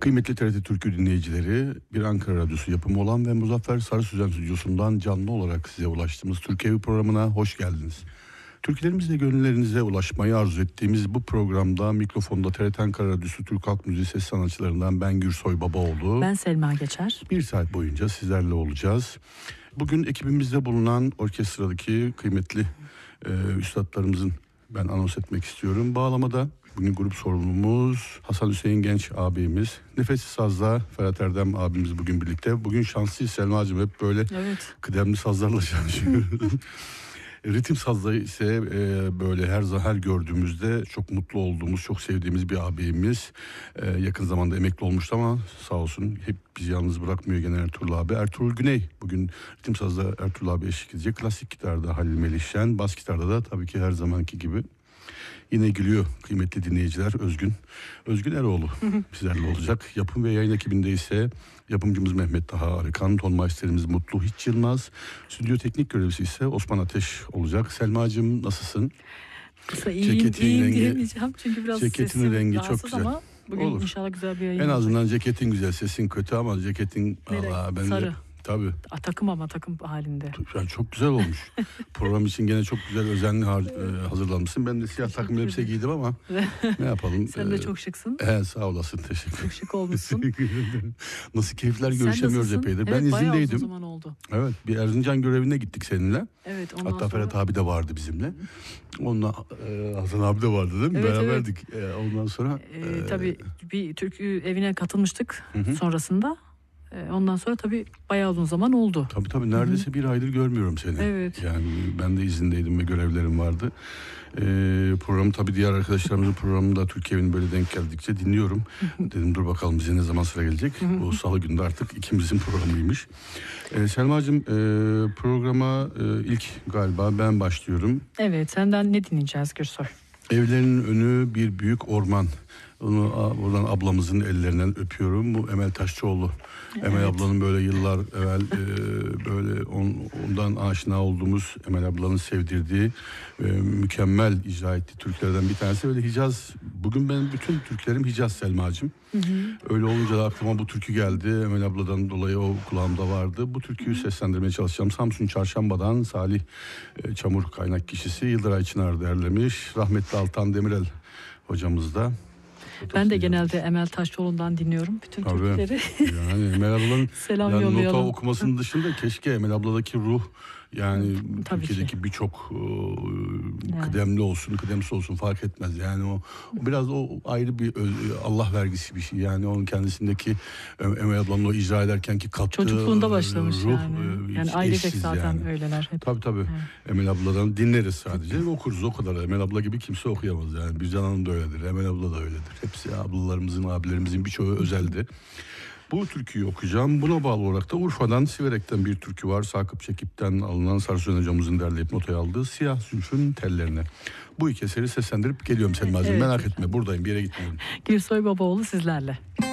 Kıymetli TRT Türkü dinleyicileri, bir Ankara Radyosu yapımı olan ve Muzaffer Sarı Sözen stüdyosundan canlı olarak size ulaştığımız Türkiye Evi programına hoş geldiniz. Türkülerimizle gönüllerinize ulaşmayı arzu ettiğimiz bu programda mikrofonda TRT Ankara Radyosu Türk Halk Müziği ses sanatçılarından ben Gürsoy Babaoğlu. Ben Selma Geçer. Bir saat boyunca sizlerle olacağız. Bugün ekibimizde bulunan orkestradaki kıymetli üstadlarımızın ben anons etmek istiyorum. Bağlamada bugün grup sorumlumuz Hasan Hüseyin Genç abimiz. Nefessiz Saz'da Ferhat Erdem abimiz bugün birlikte. Bugün şanslıyız Selma'cığım, hep böyle kıdemli sazlarla çalışıyoruz. Ritim sazda ise böyle her gördüğümüzde çok mutlu olduğumuz, çok sevdiğimiz bir abimiz. Yakın zamanda emekli olmuştu ama sağ olsun hep bizi yalnız bırakmıyor gene Ertuğrul abi. Ertuğrul Güney bugün ritim sazda Ertuğrul abi eşlik edecek. Klasik gitarda Halil Melihşen, bas gitarda da tabii ki her zamanki gibi yine gülüyor kıymetli dinleyiciler Özgün Eroğlu bizlerle olacak. Yapım ve yayın ekibinde ise yapımcımız Mehmet Taha Arıkan, ton maisterimiz Mutlu Hiç Yılmaz, stüdyo teknik görevlisi ise Osman Ateş olacak. Selma'cığım nasılsın? İyiyim diyemeyeceğim çünkü biraz ceketin rengi çok güzel. Ama bugün olur. İnşallah güzel bir yayın en azından olacak. Ceketin güzel, sesin kötü ama ceketin sarı. Tabii. Takım halinde. Yani çok güzel olmuş. Program için gene çok güzel özenli hazırlanmışsın. Ben de siyah takım elbise giydim ama ne yapalım. Sen de çok şıksın. Sağ olasın, teşekkür ederim. Çok şık olmuşsun. Nasıl keyifler, görüşemiyoruz epeydir. Evet, ben izindeydim. bayağı uzun zaman oldu. Evet, bir Erzincan görevine gittik seninle. Evet, hatta sonra... Ferhat abi de vardı bizimle. Onunla Hasan abi de vardı değil mi? Evet, beraberdik. Evet. Ondan sonra tabii bir türkü evine katılmıştık sonrasında. Ondan sonra tabii bayağı uzun zaman oldu. Tabii neredeyse bir aydır görmüyorum seni. Evet. Yani ben de izindeydim ve görevlerim vardı. Programı tabii diğer arkadaşlarımızın programında Türkiye Evi'nin böyle denk geldikçe dinliyorum. Dedim dur bakalım bize ne zaman sıra gelecek. Bu salı günde artık ikimizin programıymış. Selma'cığım programa ilk galiba ben başlıyorum. Evet, senden ne dinleyeceğiz Gürsoy? Evlerinin önü bir büyük orman. Onu buradan ablamızın ellerinden öpüyorum. Bu Emel Taşçıoğlu. Evet. Emel ablanın böyle yıllar evvel böyle ondan aşina olduğumuz, Emel ablanın sevdirdiği mükemmel icra ettiği türkülerden bir tanesi. Öyle Hicaz. Bugün benim bütün türkülerim Hicaz Selma'cığım. Öyle olunca da aklıma bu türkü geldi. Emel abladan dolayı o kulağımda vardı. Bu türküyü seslendirmeye çalışacağım. Samsun Çarşamba'dan Salih Çamur kaynak kişisi Yıldıray Çınar derlemiş. Rahmetli Altan Demirel hocamız da. Ben de genelde Emel Taşçıoğlu'ndan dinliyorum bütün türküleri. Yani Emel ablanın selam yani nota okumasının dışında keşke Emel abladaki ruh yani Türkiye'deki birçok kıdemli olsun, kıdemsiz olsun fark etmez. Yani o biraz o ayrı bir Allah vergisi bir şey. Yani onun kendisindeki Emel ablanın o icra ederkenki kattığı çocukluğunda başlamış ruh, yani ailecek zaten yani. Öyleler hep. Tabii. Evet. Emel abladan dinleriz sadece ve okuruz o kadar. Emel abla gibi kimse okuyamaz yani. Bircan Hanım da öyledir, Emel abla da öyledir. Hepsi ablalarımızın, abilerimizin birçoğu özeldi. Bu türküyü okuyacağım. Buna bağlı olarak da Urfa'dan, Siverek'ten bir türkü var. Sakıp Çekip'ten alınan Sarı Sözen hocamızın derleyip notaya aldığı Siyah Zülfün Tellerine. Bu iki eseri seslendirip geliyorum Selma'cığım. Merak etme, buradayım, bir yere gitmiyorum. Gürsoy Babaoğlu sizlerle.